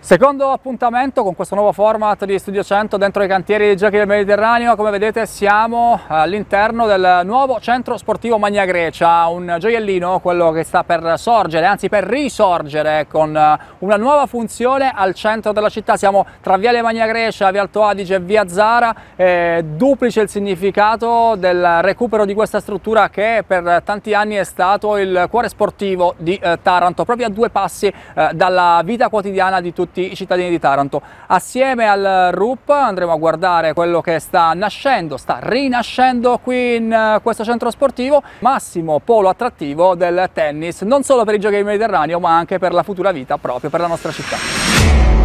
Secondo appuntamento con questo nuovo format di Studio 100 dentro i cantieri dei Giochi del Mediterraneo. Come vedete siamo all'interno del nuovo centro sportivo Magna Grecia, un gioiellino, quello che sta per sorgere, anzi per risorgere con una nuova funzione al centro della città. Siamo tra Viale Magna Grecia, Via Alto Adige e Via Zara. Duplice il significato del recupero di questa struttura che per tanti anni è stato il cuore sportivo di Taranto, proprio a due passi dalla vita quotidiana di tutti i cittadini di Taranto. Assieme al RUP andremo a guardare quello che sta nascendo, sta rinascendo qui in questo centro sportivo, massimo polo attrattivo del tennis, non solo per i Giochi del Mediterraneo ma anche per la futura vita proprio per la nostra città.